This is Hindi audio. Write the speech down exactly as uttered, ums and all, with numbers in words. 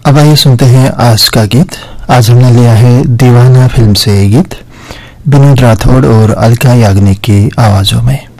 अब आइए सुनते हैं आज का गीत। आज हमने लिया है दीवाना फिल्म से ये गीत विनोद राठौड़ और अलका याग्निक की आवाजों में।